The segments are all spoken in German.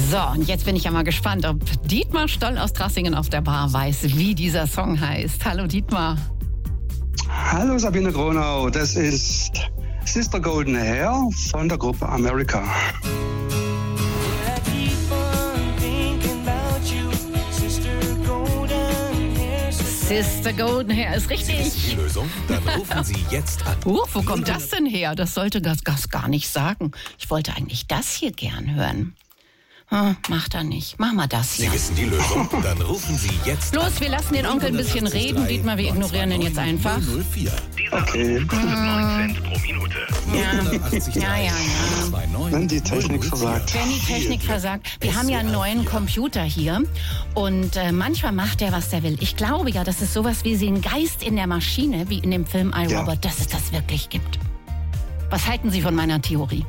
So, und jetzt bin ich ja mal gespannt, ob Dietmar Stoll aus Trassingen auf der Bar weiß, wie dieser Song heißt. Hallo Dietmar. Hallo Sabine Gronau, das ist Sister Golden Hair von der Gruppe America. Sister Golden Hair ist richtig. Ist die Lösung? Dann rufen Sie jetzt an. Wo kommt das denn her? Das sollte das gar nicht sagen. Ich wollte eigentlich das hier gern hören. Macht er nicht. Mach mal das hier. Sie wissen die Lösung? Dann rufen Sie jetzt an. Los, wir lassen den Onkel ein bisschen reden. Dietmar, wir ignorieren den jetzt einfach. 004. Okay. 9 Cent pro Minute. Ja. Wenn die Technik versagt. Wenn die Technik versagt. Wir haben ja einen neuen Computer hier und manchmal macht der, was der will. Ich glaube ja, dass es sowas wie den Geist in der Maschine, wie in dem Film iRobot, dass es das wirklich gibt. Was halten Sie von meiner Theorie?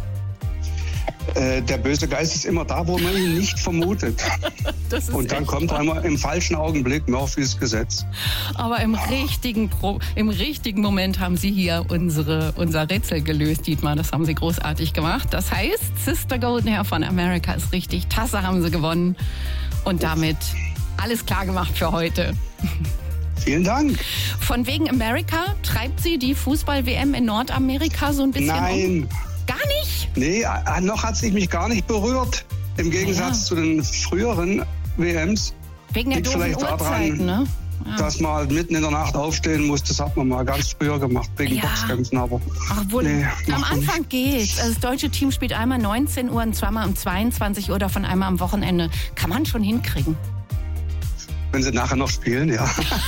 Der böse Geist ist immer da, wo man ihn nicht vermutet. Das ist Und dann echt kommt wahr. einmal im falschen Augenblick Murphys Gesetz. Aber im richtigen Moment haben Sie hier unser Rätsel gelöst, Dietmar. Das haben Sie großartig gemacht. Das heißt, Sister Golden Hair von America ist richtig. Tasse haben Sie gewonnen. Und damit alles klar gemacht für heute. Vielen Dank. Von wegen America treibt Sie die Fußball-WM in Nordamerika so ein bisschen um? Nein, Gar nicht? nee, noch hat sich mich gar nicht berührt. Im Gegensatz zu den früheren WMs. Wegen der Liegt doofen vielleicht daran, Uhrzeiten, ne? Dass man mitten in der Nacht aufstehen muss. Das hat man mal ganz früher gemacht, wegen Ja. Boxkämpfen. Aber Ach wohl, nee, am macht man Anfang geht's. Also das deutsche Team spielt einmal 19 Uhr und zweimal um 22 Uhr, davon einmal am Wochenende. Kann man schon hinkriegen. wenn sie nachher noch spielen, ja.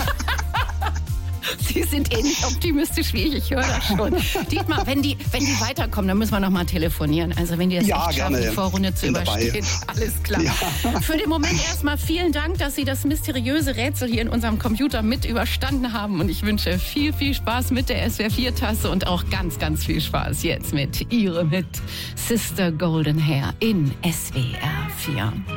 Sie sind ähnlich optimistisch wie ich höre das schon. Dietmar, wenn die weiterkommen, dann müssen wir noch mal telefonieren. Also wenn die es Ja, echt schaffen, gerne. die Vorrunde zu Bin dabei. überstehen. Alles klar. Ja. Für den Moment erstmal vielen Dank, dass Sie das mysteriöse Rätsel hier in unserem Computer mit überstanden haben. Und ich wünsche viel, viel Spaß mit der SWR4-Tasse und auch ganz, ganz viel Spaß jetzt mit Sister Golden Hair in SWR4.